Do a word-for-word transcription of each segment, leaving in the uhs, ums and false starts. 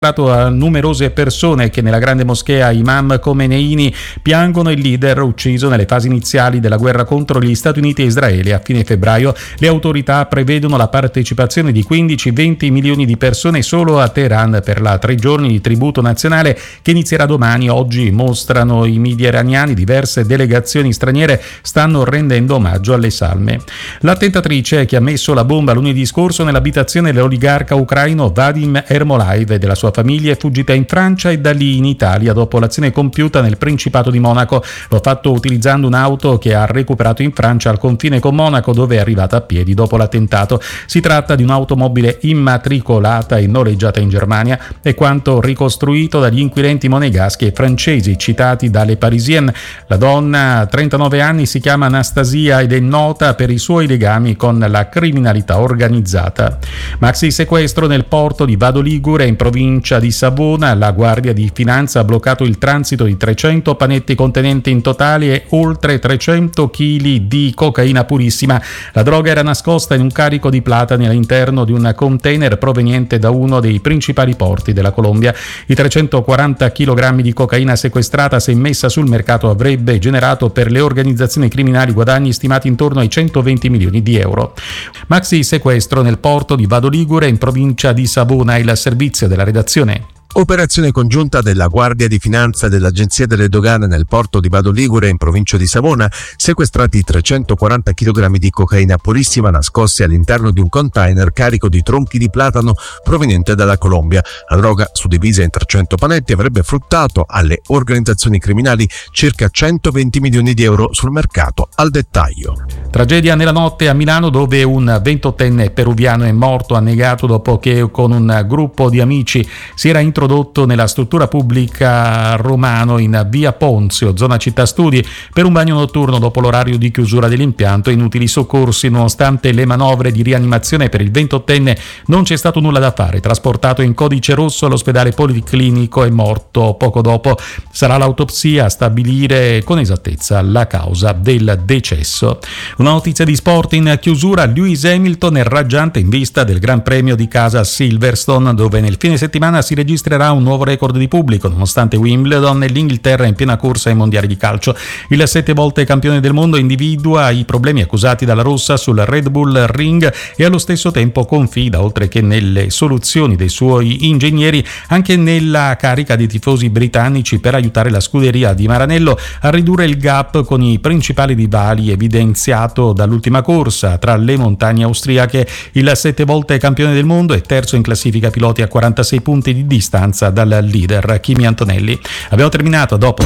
a numerose persone che nella grande moschea Imam Khomeini piangono il leader ucciso nelle fasi iniziali della guerra contro gli Stati Uniti e Israele. A fine febbraio le autorità prevedono la partecipazione di quindici venti milioni di persone solo a Teheran per la tre giorni di tributo nazionale che inizierà domani. Oggi, mostrano i media iraniani, diverse delegazioni straniere stanno rendendo omaggio alle salme. L'attentatrice che ha messo la bomba lunedì scorso nell'abitazione dell'oligarca ucraino Vadim Ermolaev e della sua famiglia è fuggita in Francia e da lì in Italia dopo l'azione compiuta nel Principato di Monaco. Lo ha fatto utilizzando un'auto che ha recuperato in Francia al confine con Monaco, dove è arrivata a piedi dopo l'attentato. Si tratta di un'automobile immatricolata e noleggiata in Germania, è quanto ricostruito dagli inquirenti monegaschi e francesi citati dalle Parisienne. La donna, trentanove anni, si chiama Anastasia ed è nota per i suoi legami con la criminalità organizzata. Maxi sequestro nel porto di Vado Ligure in provincia di Savona. La Guardia di Finanza ha bloccato il transito di trecento panetti contenenti in totale oltre trecento chili di cocaina purissima. La droga era nascosta in un carico di platani all'interno di un container proveniente da uno dei principali porti della Colombia. I trecentoquaranta chilogrammi di cocaina sequestrata, se messa sul mercato, avrebbe generato per le organizzazioni criminali guadagni stimati intorno ai centoventi milioni di euro. Maxi sequestro nel porto di Vado Ligure in provincia di Savona. Il servizio della redazione. Operazione congiunta della Guardia di Finanza e dell'Agenzia delle Dogane nel porto di Vado Ligure in provincia di Savona. Sequestrati trecentoquaranta chilogrammi di cocaina purissima nascosti all'interno di un container carico di tronchi di platano proveniente dalla Colombia. La droga, suddivisa in trecento panetti, avrebbe fruttato alle organizzazioni criminali circa centoventi milioni di euro sul mercato al dettaglio. Tragedia nella notte a Milano, dove un ventottenne peruviano è morto annegato dopo che con un gruppo di amici si era introdotto nella struttura pubblica Romano in via Ponzio, zona città studi, per un bagno notturno dopo l'orario di chiusura dell'impianto. Inutili soccorsi, nonostante le manovre di rianimazione per il ventottenne non c'è stato nulla da fare. Trasportato in codice rosso all'ospedale policlinico, è morto poco dopo. Sarà l'autopsia a stabilire con esattezza la causa del decesso. Una notizia di sport in chiusura: Lewis Hamilton è raggiante in vista del Gran Premio di casa a Silverstone, dove nel fine settimana si registrerà un nuovo record di pubblico, nonostante Wimbledon e l'Inghilterra in piena corsa ai mondiali di calcio. Il sette volte campione del mondo individua i problemi accusati dalla rossa sul Red Bull Ring e allo stesso tempo confida, oltre che nelle soluzioni dei suoi ingegneri, anche nella carica dei tifosi britannici per aiutare la scuderia di Maranello a ridurre il gap con i principali rivali evidenziato dall'ultima corsa tra le montagne austriache. Il sette volte campione del mondo è terzo in classifica piloti a quarantasei punti di distanza dal leader Kimi Antonelli. Abbiamo terminato, dopo.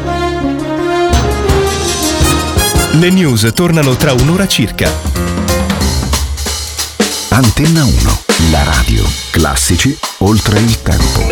Le news tornano tra un'ora circa. Antenna uno, la radio. Classici oltre il tempo.